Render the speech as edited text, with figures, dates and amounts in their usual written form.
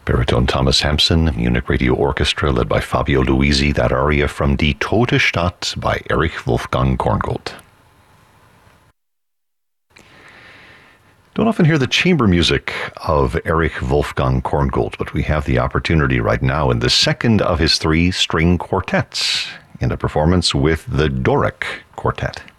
Baritone Thomas Hampson, Munich Radio Orchestra led by Fabio Luisi, that aria from Die Tote Stadt by Erich Wolfgang Korngold. Don't often hear the chamber music of Erich Wolfgang Korngold, but we have the opportunity right now in the second of his 3 string quartets in a performance with the Doric Quartet.